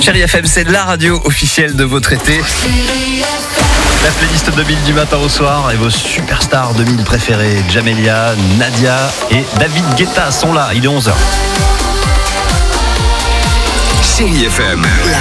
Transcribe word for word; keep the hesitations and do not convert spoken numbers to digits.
Chérie F M, c'est la radio officielle de votre été. La playlist deux mille du matin au soir et vos superstars deux mille préférés, Jamelia, Nadia et David Guetta sont là. Il est onze heures. Chérie F M. La